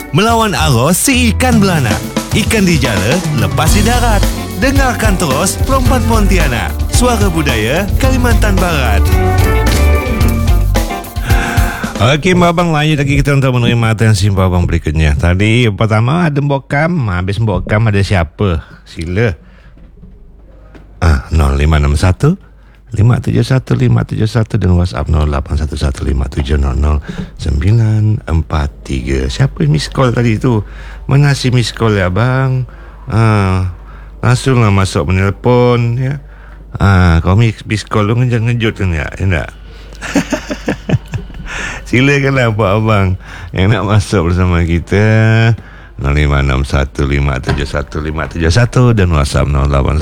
Melawan arus si ikan belana. Ikan di jala, lepas di darat. Dengarkan terus Perempuan Pontianak. Suara Budaya Kalimantan Barat. Okey, Abang, lanjut lagi kita untuk menerima atensi Abang berikutnya. Tadi pertama ada Mbok Kam. Habis Mbok Kam ada siapa? Sila. 0561 571 571 dan WhatsApp 081157000943. Siapa miss call tadi tu? Mana si miss call ya, Abang? Langsunglah masuk menelpon ya. Kau miss call lu ngejut kan ya? Ya tak? Silakanlah Pak Abang yang nak masuk bersama kita. 0561571571 dan WhatsApp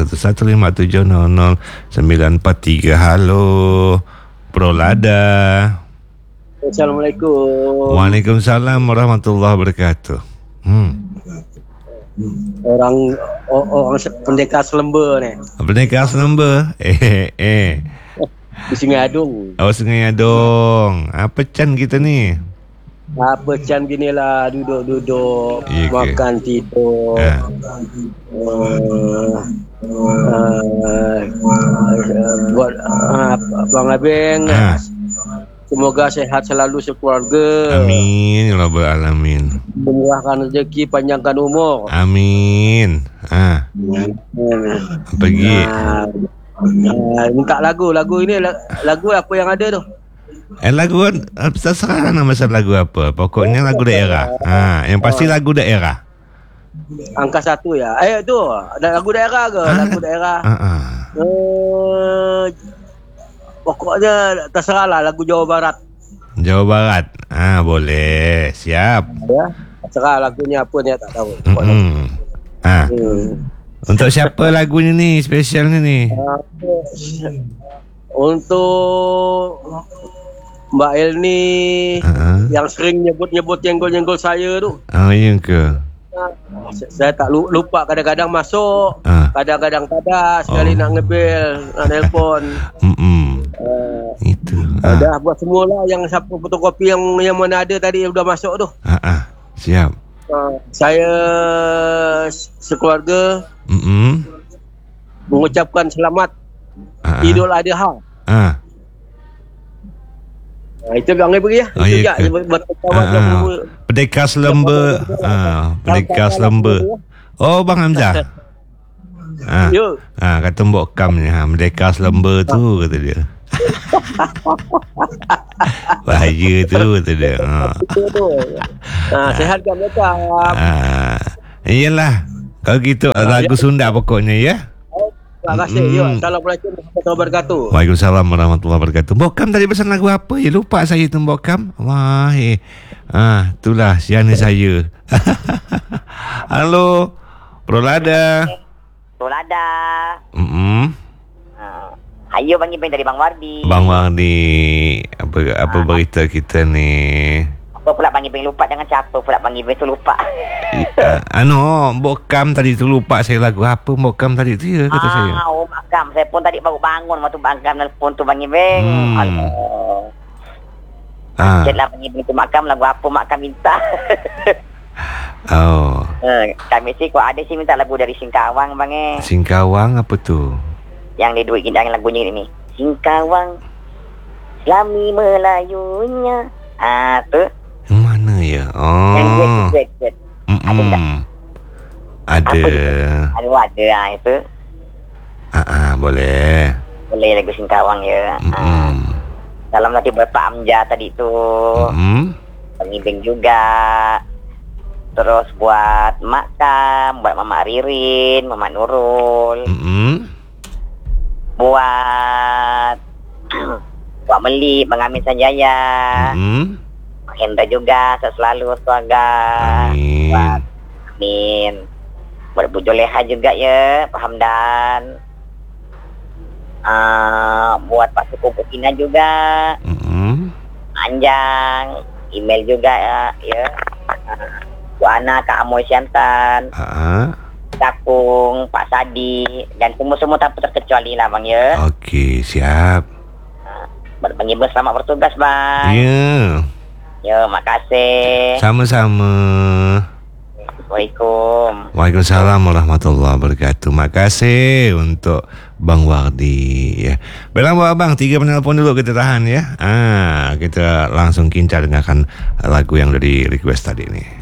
081157000943. Halo Prolada. Assalamualaikum. Waalaikumsalam warahmatullahi wabarakatuh. Orang pendekar Selember ni. Pendekar Selember. Di Sungai Adung. Oh, Sungai Adung. Apa can kita ni? Apa macam ginilah, duduk-duduk, ya, makan, tidur. Buat Abang Abeng. Semoga sehat selalu sekeluarga. Amin ya rabbal alamin. Memurahkan rezeki, panjangkan umur. Amin. Pergi. Minta lagu ini lagu apa yang ada tu? Lagu terserah nama lagu apa. Pokoknya lagu daerah. Yang pasti lagu daerah. Angka 1 ya. Tu ada lagu daerah ke? Lagu daerah. Pokoknya terserahlah lagu Jawa Barat. Jawa Barat. Boleh. Siap. Ya. Terserah lagunya apa ni tak tahu. Untuk siapa lagunya ni? Spesialnya ni? Untuk Mbak Elni yang sering nyebut yenggol-yenggol saya tu. Ya ke? Saya tak lupa, kadang-kadang masuk, kadang-kadang tak sekali nak ngebel, nak nelpon. Itu. Dah buat semualah yang siapa fotokopi yang mana ada tadi yang dah masuk tu. Siap. Saya sekeluarga mengucapkan selamat Idul Adha. Itu Bang pergi ya. Pendekar Selember. Pendekar Selember. Oh, Bang Hamzah. Kata Mbok Kam ni, Pendekar Selember tu kata dia. Bahaya tu kata dia. Sehat kan mereka. Iyalah. Kalau gitu lagu Sunda pokoknya ya. Terima kasih. Assalamualaikum warahmatullahi wabarakatuh. Waalaikumsalam warahmatullahi wabarakatuh. Mbok Kam tadi pesan lagu apa ya? Lupa saya tu Mbok Kam. Wah, itulah siapa saya. Halo Prolada. Ayo Bang Ibeng dari Bang Wardi. Bang Wardi, apa berita kita ni? Apa pula Bang Ibeng lupa, jangan siapa pula Bang Ibeng tu lupa. Mbok Kam tadi tu lupa saya lagu apa Mbok Kam tadi tu ya kata saya. Mbok Kam, saya pun tadi baru bangun waktu Bang Kam nelpon tu Bang Ibeng. Ceklah Bang Ibeng tu Mak Kam lagu apa Mak Kam minta. Kami sih kok ada sih minta lagu dari Singkawang Bang Singkawang apa tu? Yang dia duit gindangan lagunya ni. Singkawang Selami Melayunya. Tu. Yang mana ya? Yang jet. Ada. Ada itu. Boleh. Boleh lagu Singkawang ya. Dalam nanti Bapak Amja tadi tu. Bang Ibeng juga. Terus buat Mak Kam, buat Mama Ririn, Mama Nurul. Buat Meli, Bang Amin Sanjaya. Bang Hendra juga, selalu keluarga. Amin. Buat Bu Joleha juga ya, Pak Hamdan. Buat Pak Suku Putina juga. Anjang, email juga ya. Bu Ana, Kak Amoy Siantan. Cakung, Pak Sadi, dan semua tak terkecuali lah Bang ya. Okey, siap. Bang Ibeng selamat bertugas Bang. Ya. Ya, makasih. Sama-sama. Assalamualaikum. Waalaikumsalam warahmatullahi wabarakatuh. Makasih untuk Bang Wardi ya. Baiklah buat abang, 3 penelpon dulu kita tahan ya. Kita langsung kincar dengarkan lagu yang dari request tadi ni.